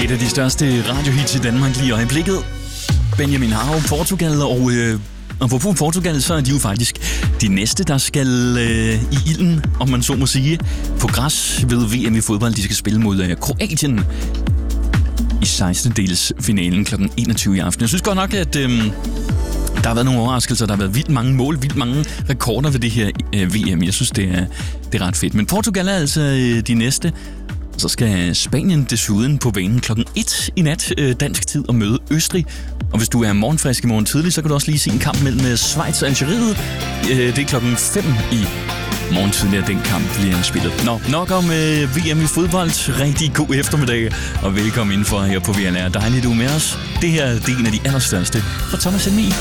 Et af de største radiohits i Danmark lige i øjeblikket. Benjamin Hav, Portugal, og apropos Portugal, så er de jo faktisk de næste, der skal i ilden, om man så må sige, på græs ved VM i fodbold. De skal spille mod Kroatien i 16-dels finalen kl. 21 i aften. Jeg synes godt nok, at der har været nogle overraskelser. Der har været vildt mange mål, vildt mange rekorder ved det her VM. Jeg synes, det er ret fedt. Men Portugal er altså de næste. Så skal Spanien desuden på banen kl. 1 i nat dansk tid og møde Østrig. Og hvis du er morgenfrisk i morgen tidlig, så kan du også lige se en kamp mellem Schweiz og Algeriet. Det er kl. 5 i morgen tidlig, at den kamp bliver spillet. Nok om VM i fodbold. Rigtig god eftermiddag, og velkommen indenfor her på VLR. Dejligt, du er med os. Det her det er en af de allerstørste fra Thomas Helmig.